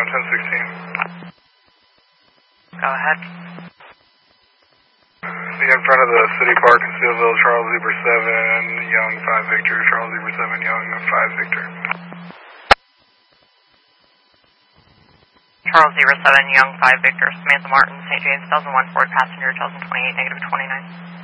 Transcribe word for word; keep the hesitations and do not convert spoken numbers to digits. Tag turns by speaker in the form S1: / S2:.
S1: down ten sixteen.
S2: Go ahead.
S1: See in front of the City Park in Steelville, Charles Zebra seven, Young five Victor, Charles Zebra seven, Young five Victor.
S2: Charles Zebra seven, Young five Victor, Samantha Martin, Saint James, one thousand one Ford passenger, one thousand twenty-eight, negative twenty-nine.